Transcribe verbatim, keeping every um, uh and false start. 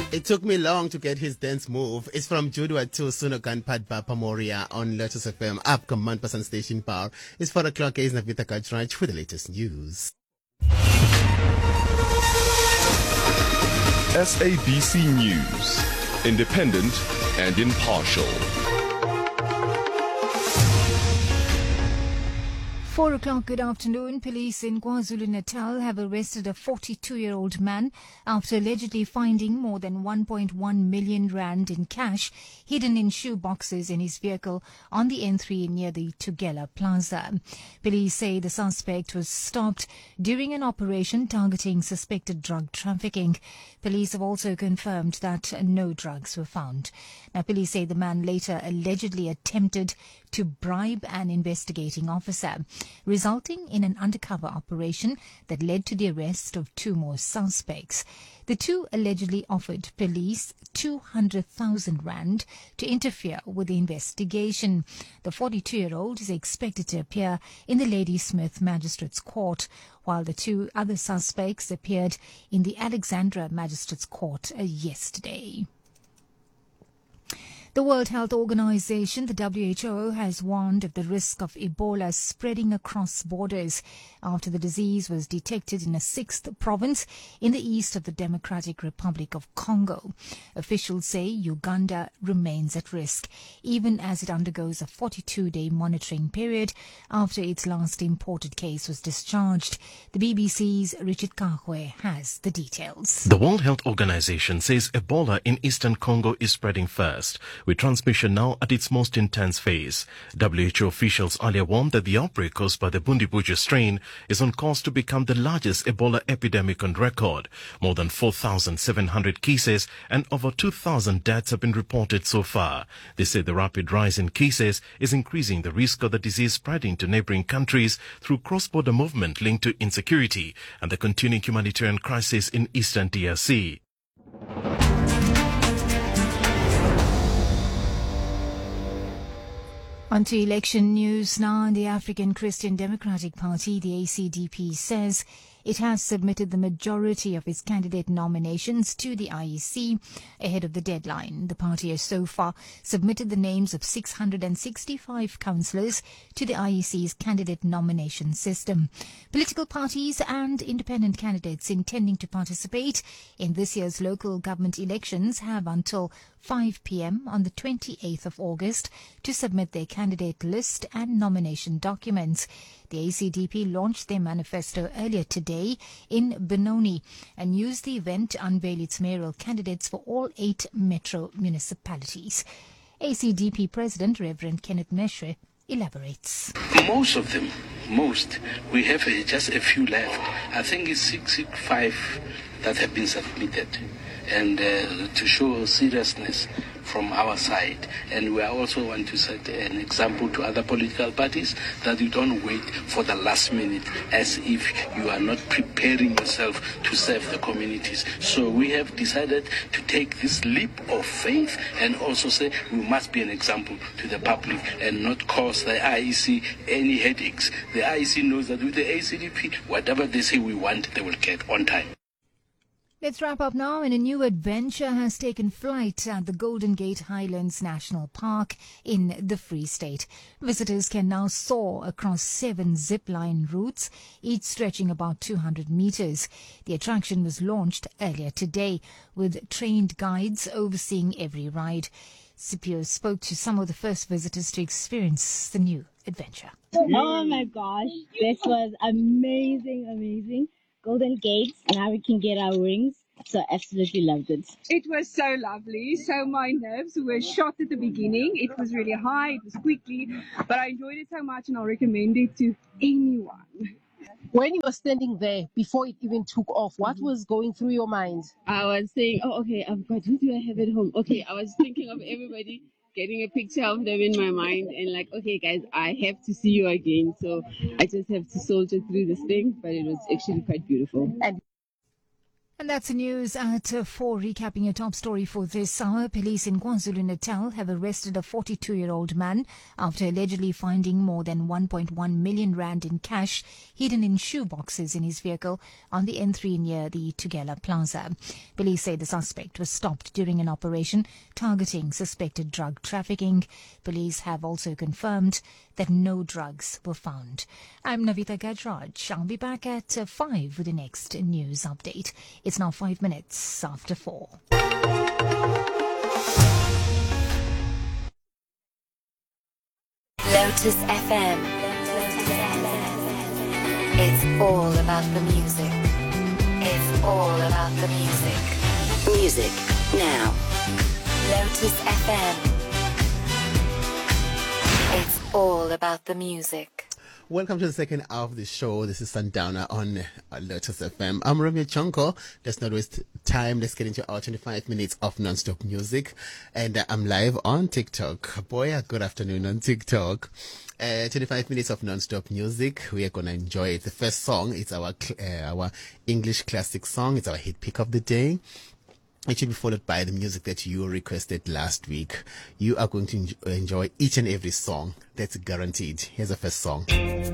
It took me long to get his dance move. It's from Judwa to Sunokan Padba Pamoria on Lotus F M. Up Command Person Station Power. It's four o'clock. Is Navita Kajraj for the latest news. S A B C News, independent and impartial. Four o'clock, good afternoon. Police in KwaZulu-Natal have arrested a forty-two-year-old man after allegedly finding more than one point one million rand in cash hidden in shoe boxes in his vehicle on the N three near the Tugela Plaza. Police say the suspect was stopped during an operation targeting suspected drug trafficking. Police have also confirmed that no drugs were found. Now, police say the man later allegedly attempted to bribe an investigating officer, resulting in an undercover operation that led to the arrest of two more suspects. The two allegedly offered police two hundred thousand rand to interfere with the investigation. The forty-two-year-old is expected to appear in the Ladysmith Magistrates Court, while the two other suspects appeared in the Alexandra Magistrates Court uh, yesterday. The World Health Organization, the W H O, has warned of the risk of Ebola spreading across borders after the disease was detected in a sixth province in the east of the Democratic Republic of Congo. Officials say Uganda remains at risk, even as it undergoes a forty-two-day monitoring period after its last imported case was discharged. The B B C's Richard Kahwe has the details. The World Health Organization says Ebola in eastern Congo is spreading first, with transmission now at its most intense phase. W H O officials earlier warned that the outbreak caused by the Bundibugyo strain is on course to become the largest Ebola epidemic on record. More than four thousand seven hundred cases and over two thousand deaths have been reported so far. They say the rapid rise in cases is increasing the risk of the disease spreading to neighboring countries through cross-border movement linked to insecurity and the continuing humanitarian crisis in eastern D R C. On to election news now. The African Christian Democratic Party, the A C D P, says it has submitted the majority of its candidate nominations to the I E C ahead of the deadline. The party has so far submitted the names of six hundred sixty-five councillors to the I E C's candidate nomination system. Political parties and independent candidates intending to participate in this year's local government elections have until five p.m. on the twenty-eighth of August to submit their candidate list and nomination documents. The A C D P launched their manifesto earlier today in Benoni and used the event to unveil its mayoral candidates for all eight metro municipalities. A C D P President Reverend Kenneth Meshe elaborates. Most of them, most, we have uh, just a few left. I think it's sixty-five that have been submitted, and uh, to show seriousness from our side. And we also want to set an example to other political parties that you don't wait for the last minute as if you are not preparing yourself to serve the communities. So we have decided to take this leap of faith and also say we must be an example to the public and not cause the I E C any headaches. The I E C knows that with the A C D P, whatever they say we want, they will get on time. Let's wrap up now. And a new adventure has taken flight at the Golden Gate Highlands National Park in the Free State. Visitors can now soar across seven zip-line routes, each stretching about two hundred meters. The attraction was launched earlier today, with trained guides overseeing every ride. Scipio spoke to some of the first visitors to experience the new adventure. Oh my gosh, this was amazing, amazing. Golden Gates, now we can get our wings, so absolutely loved it. It was so lovely, so my nerves were shot at the beginning. It was really high, it was quickly, but I enjoyed it so much and I'll recommend it to anyone. When you were standing there, before it even took off, what mm-hmm. was going through your mind? I was saying, oh, okay, I've got, who do I have at home? Okay, I was thinking of everybody, getting a picture of them in my mind and like, okay guys, I have to see you again. So I just have to soldier through this thing, but it was actually quite beautiful. And And that's the news at uh, four. Recapping your top story for this hour. Police in KwaZulu-Natal have arrested a forty-two-year-old man after allegedly finding more than one point one million rand in cash hidden in shoe boxes in his vehicle on the N three near the Tugela Plaza. Police say the suspect was stopped during an operation targeting suspected drug trafficking. Police have also confirmed that no drugs were found. I'm Navita Gajraj. I'll be back at uh, five with the next news update. It's now five minutes after four. Lotus F M. It's all about the music. It's all about the music. Music now. Lotus F M. It's all about the music. Welcome to the second hour of the show. This is Sundowner on uh, Lotus F M. I'm Romeo Chonko. Let's not waste time. Let's get into our twenty-five minutes of non-stop music. And uh, I'm live on TikTok. Boy, uh, good afternoon on TikTok. Uh, twenty-five minutes of non-stop music. We are going to enjoy it. The first song is our, uh, our English classic song. It's our hit pick of the day. It should be followed by the music that you requested last week. You are going to enjoy each and every song. That's guaranteed. Here's the first song.